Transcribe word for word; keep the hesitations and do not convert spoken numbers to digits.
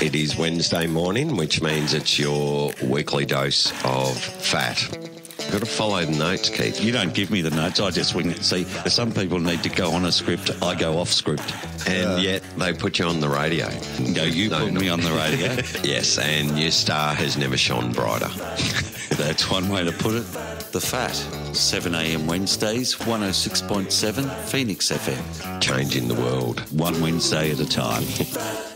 It is Wednesday morning, which means it's your weekly dose of fat. You've got to follow the notes, Keith. You don't give me the notes, I just wing it. See, some people need to go on a script, I go off script. And uh, yet they put you on the radio. No, you no, put no. me on the radio. Yes, and your star has never shone brighter. That's one way to put it. The Fat, seven a.m. Wednesdays, one oh six point seven Phoenix F M. Changing the world. One Wednesday at a time.